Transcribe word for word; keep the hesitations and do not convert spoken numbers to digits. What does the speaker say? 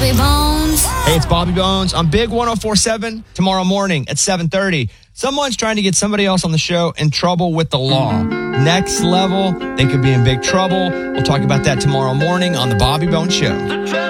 Bobby Bones. Hey, it's Bobby Bones on Big one oh four point seven tomorrow morning at seven thirty. Someone's trying to get somebody else on the show in trouble with the law. Next level, they could be in big trouble. We'll talk about that tomorrow morning on The Bobby Bones Show.